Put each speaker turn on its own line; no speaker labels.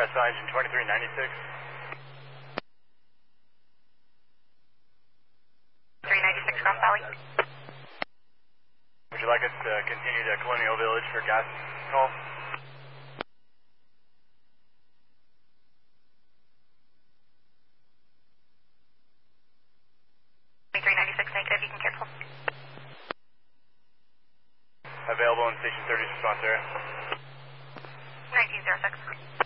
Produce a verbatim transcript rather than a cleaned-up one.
S I engine twenty-three ninety-six.
three ninety-six Cross Valley.
Would you like us to continue to Colonial Village for gas call?
three ninety-six negative, you can cancel.
Available in Station thirty's response area.
nineteen oh six.